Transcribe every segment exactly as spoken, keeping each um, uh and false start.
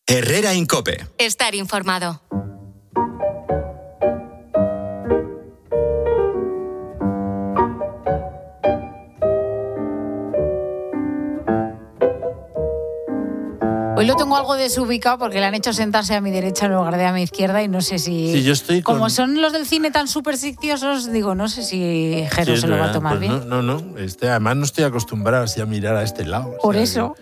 Herrera en COPE. Estar informado. Hoy lo tengo algo desubicado porque le han hecho sentarse a mi derecha en lugar de a mi izquierda y no sé si... Sí, yo estoy con... Como son los del cine tan supersticiosos, digo, no sé si Jero Sí, se lo va a tomar pues bien. No, no, no. Este, además no estoy acostumbrado así a mirar a este lado. Por o sea, eso.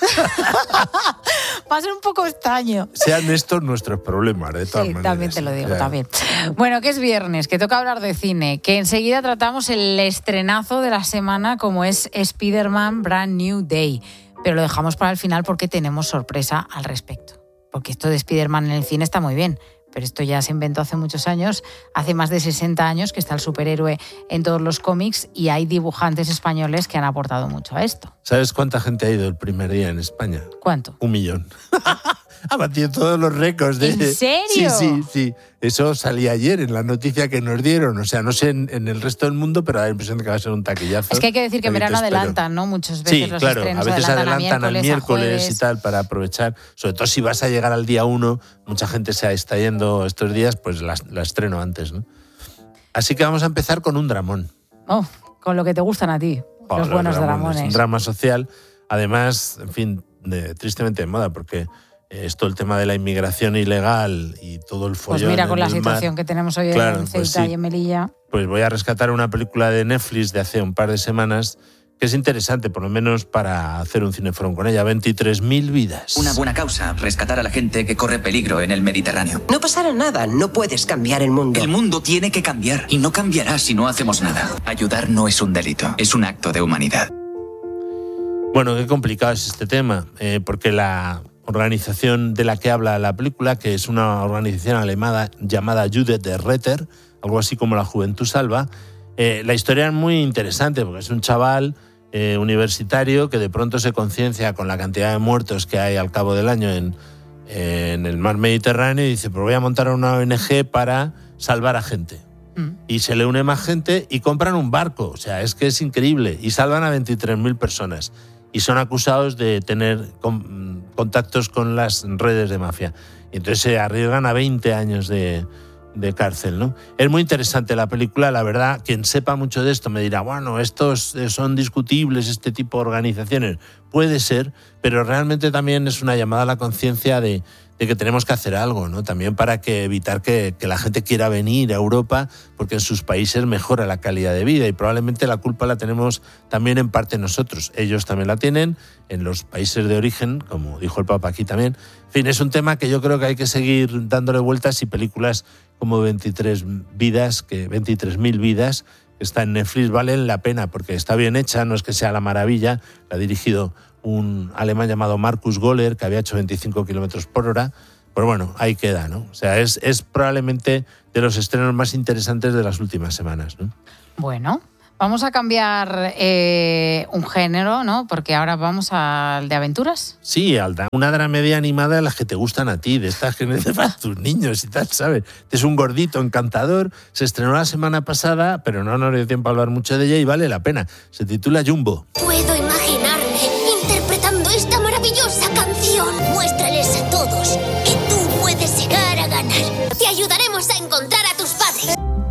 Va a ser un poco extraño. Que sean estos nuestros problemas, de todas Sí, maneras. también te lo digo, O sea, también. Bueno, que es viernes, que toca hablar de cine, que enseguida tratamos el estrenazo de la semana como es Spider-Man Brand New Day. Pero lo dejamos para el final porque tenemos sorpresa al respecto. Porque esto de Spider-Man en el cine está muy bien, pero esto ya se inventó hace muchos años, hace más de sesenta años que está el superhéroe en todos los cómics y hay dibujantes españoles que han aportado mucho a esto. ¿Sabes cuánta gente ha ido el primer día en España? ¿Cuánto? Un millón. Ha batido todos los récords. De... ¿En serio? Sí, sí, sí. Eso salía ayer en la noticia que nos dieron. O sea, no sé en, en el resto del mundo, pero da la impresión de que va a ser un taquillazo. Es que hay que decir que en Ahí te verano espero. adelantan, ¿no? Muchas veces Sí, los claro, estrenos a veces adelantan a al miércoles y tal para aprovechar. Sobre todo si vas a llegar al día uno, mucha gente se está yendo estos días, pues la, la estreno antes, ¿no? Así que vamos a empezar con un dramón. Oh, con lo que te gustan a ti, Oh, los buenos dramones. dramones. Un drama social, además, en fin, de, tristemente de moda, porque esto, el tema de la inmigración ilegal y todo el follón. Pues mira, con en la el situación mar, que tenemos hoy claro, en Ceuta pues sí. y en Melilla. Pues voy a rescatar una película de Netflix de hace un par de semanas que es interesante, por lo menos para hacer un cineforón con ella. veintitrés mil vidas. Una buena causa, rescatar a la gente que corre peligro en el Mediterráneo. No pasará nada, no puedes cambiar el mundo. El mundo tiene que cambiar y no cambiará si no hacemos nada. Ayudar no es un delito, es un acto de humanidad. Bueno, qué complicado es este tema, eh, porque la organización de la que habla la película, que es una organización alemana llamada Judith de Retter, algo así como la Juventud Salva, eh, la historia es muy interesante porque es un chaval eh, universitario que de pronto se conciencia con la cantidad de muertos que hay al cabo del año en, eh, en el mar Mediterráneo y dice, pues voy a montar una O N G para salvar a gente. Mm. Y se le une más gente y compran un barco, o sea, es que es increíble, y salvan a veintitrés mil personas. Y son acusados de tener con, contactos con las redes de mafia. Y entonces se arriesgan a veinte años de, de cárcel, ¿no? Es muy interesante la película, la verdad. Quien sepa mucho de esto me dirá, bueno, estos son discutibles, este tipo de organizaciones. Puede ser, pero realmente también es una llamada a la conciencia de, de que tenemos que hacer algo, ¿no? También para que evitar que, que la gente quiera venir a Europa porque en sus países mejora la calidad de vida y probablemente la culpa la tenemos también en parte nosotros. Ellos también la tienen en los países de origen, como dijo el Papa aquí también. En fin, es un tema que yo creo que hay que seguir dándole vueltas y películas como veintitrés vidas, que veintitrés mil vidas, que está en Netflix, valen la pena porque está bien hecha, no es que sea la maravilla, la ha dirigido un alemán llamado Markus Goller, que había hecho veinticinco kilómetros por hora, pero bueno, ahí queda, ¿no? O sea, es, es probablemente de los estrenos más interesantes de las últimas semanas, ¿no? Bueno, vamos a cambiar eh, un género, ¿no? Porque ahora vamos al de aventuras. Sí, Alda, una dramedia animada de las que te gustan a ti, de estas que necesitas tus niños y tal, ¿sabes? Es un gordito encantador, se estrenó la semana pasada, pero no nos dio tiempo a hablar mucho de ella y vale la pena. Se titula Jumbo. Puedo imaginarme interpretando esta maravillosa canción. Muéstrales a todos que tú puedes llegar a ganar. Te ayudaremos a encontrar a tus padres.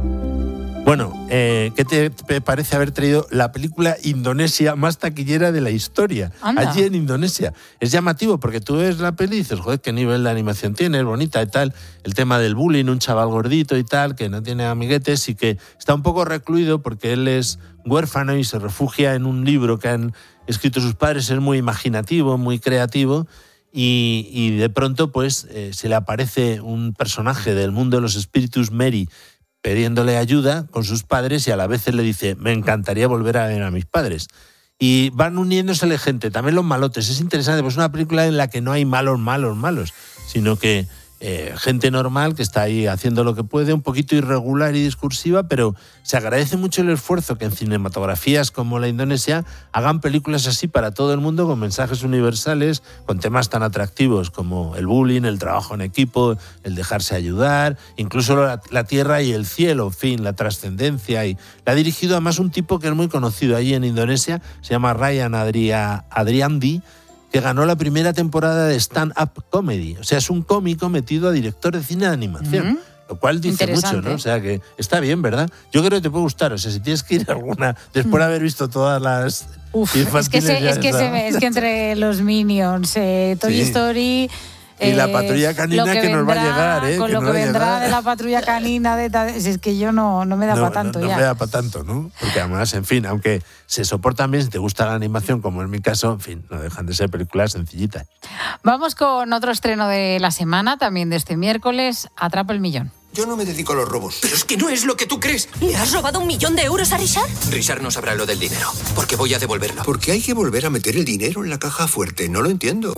Bueno, eh, ¿qué te parece haber traído la película indonesia más taquillera de la historia? Anda. Allí en Indonesia. Es llamativo porque tú ves la peli y dices, joder, qué nivel de animación tiene, es bonita y tal. El tema del bullying, un chaval gordito y tal, que no tiene amiguetes y que está un poco recluido porque él es huérfano y se refugia en un libro que han escrito sus padres. Es muy imaginativo, muy creativo. Y, y de pronto pues eh, se le aparece un personaje del mundo de los espíritus, Mary, pidiéndole ayuda con sus padres y a la vez él le dice, me encantaría volver a ver a mis padres. Y van uniéndosele gente, también los malotes. Es interesante, pues es una película en la que no hay malos, malos, malos, sino que eh, gente normal que está ahí haciendo lo que puede, un poquito irregular y discursiva, pero se agradece mucho el esfuerzo que en cinematografías como la indonesia hagan películas así para todo el mundo, con mensajes universales, con temas tan atractivos como el bullying, el trabajo en equipo, el dejarse ayudar, incluso la, la tierra y el cielo, en fin, la trascendencia. Y la ha dirigido además un tipo que es muy conocido allí en Indonesia, se llama Ryan Adria, Adriandi, que ganó la primera temporada de stand-up comedy. O sea, es un cómico metido a director de cine de animación. Mm-hmm. Lo cual dice mucho, ¿no? O sea, que está bien, ¿verdad? Yo creo que te puede gustar. O sea, si tienes que ir a alguna, después de haber visto todas las Uf, es que, se, es, que se ve, es que entre los Minions, eh, Toy sí. Story... Y la patrulla canina que, que vendrá, nos va a llegar, ¿eh? Con que lo que vendrá de la patrulla canina, de si es que yo no, no me da no, para tanto no, no ya. No me da para tanto, ¿no? Porque además, en fin, aunque se soportan bien, si te gusta la animación, como es mi caso, en fin, no dejan de ser películas sencillitas. Vamos con otro estreno de la semana, también de este miércoles, Atrapa el millón. Yo no me dedico a los robos. Pero es que no es lo que tú crees. ¿Le has robado un millón de euros a Richard? Richard no sabrá lo del dinero, porque voy a devolverlo. ¿Por qué hay que volver a meter el dinero en la caja fuerte? No lo entiendo.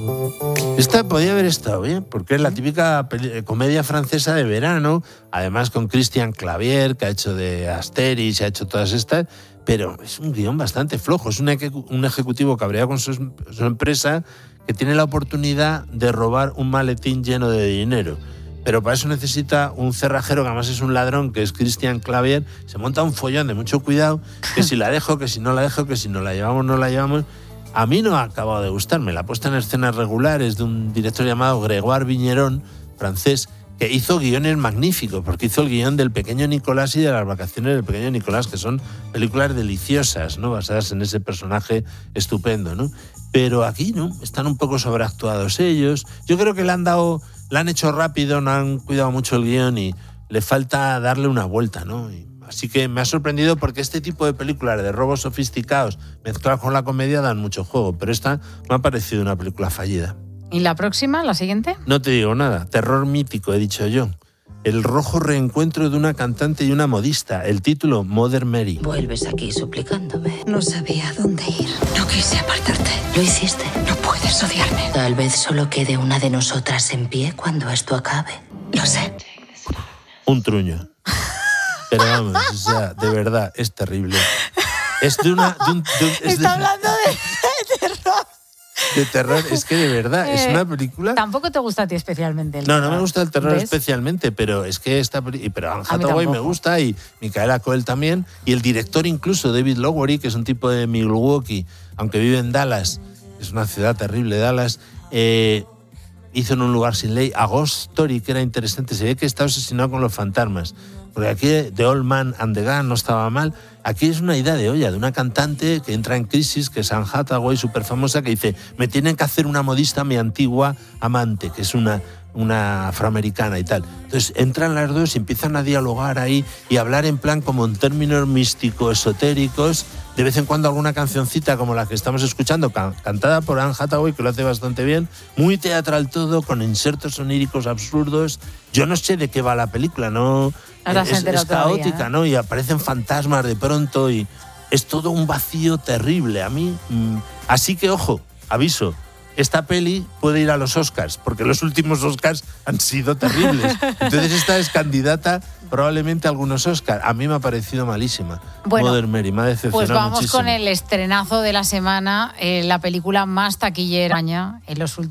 Esta podía haber estado bien, porque es la típica peli- comedia francesa de verano, además con Christian Clavier, que ha hecho de Asterix, ha hecho todas estas, pero es un guión bastante flojo. Es un, eje- un ejecutivo cabreado con su, su empresa que tiene la oportunidad de robar un maletín lleno de dinero. Pero para eso necesita un cerrajero, que además es un ladrón, que es Christian Clavier. Se monta un follón de mucho cuidado, que si la dejo, que si no la dejo, que si no la llevamos, no la llevamos. A mí no ha acabado de gustarme. La puesta en escenas regulares de un director llamado Grégoire Vigneron, francés, que hizo guiones magníficos, porque hizo el guión del Pequeño Nicolás y de Las vacaciones del Pequeño Nicolás, que son películas deliciosas, ¿no? Basadas en ese personaje estupendo, ¿no? Pero aquí, ¿no? Están un poco sobreactuados ellos. Yo creo que le han dado... La han hecho rápido, no han cuidado mucho el guión y le falta darle una vuelta, ¿no? Y así que me ha sorprendido porque este tipo de películas de robos sofisticados mezclados con la comedia dan mucho juego, pero esta me ha parecido una película fallida. ¿Y la próxima, la siguiente? No te digo nada, terror mítico, he dicho yo. El rojo reencuentro de una cantante y una modista. El título, Mother Mary. Vuelves aquí suplicándome. No sabía a dónde ir. No quise apartarte. Lo hiciste. No puedes odiarme. Tal vez solo quede una de nosotras en pie cuando esto acabe. Lo sé. Un truño. Pero vamos, o sea, de verdad, es terrible. Es de una... De un, de un, es Está de, hablando de, de terror. De terror, es que de verdad, eh, es una película... Tampoco te gusta a ti especialmente el No, terror. no me gusta el terror ¿Ves? especialmente, pero es que esta película... Pero Anne Hathaway me gusta y Micaela Coel también. Y el director incluso, David Lowery, que es un tipo de Milwaukee, aunque vive en Dallas, es una ciudad terrible, Dallas, eh, hizo En un lugar sin ley a Ghost Story, que era interesante. Se ve que está obsesionado con los fantasmas. Porque aquí The Old Man and the Gun no estaba mal. Aquí es una idea de olla, de una cantante que entra en crisis, que es Anne Hathaway, súper famosa, que dice, me tienen que hacer una modista mi antigua amante, que es una, una afroamericana y tal. Entonces entran las dos y empiezan a dialogar ahí y a hablar en plan como en términos místico-esotéricos. De vez en cuando alguna cancioncita como la que estamos escuchando, can- cantada por Anne Hathaway, que lo hace bastante bien, muy teatral todo, con insertos oníricos absurdos. Yo no sé de qué va la película, no... No te has es, es caótica, todavía, ¿eh? ¿no? Y aparecen fantasmas de pronto y es todo un vacío terrible. A mí, mmm, así que, ojo, aviso, esta peli puede ir a los Oscars, porque los últimos Oscars han sido terribles. Entonces esta es candidata probablemente a algunos Oscars. A mí me ha parecido malísima. Bueno, Mother Mary, me ha decepcionado pues vamos muchísimo. con el estrenazo de la semana, eh, la película más taquillera en los últimos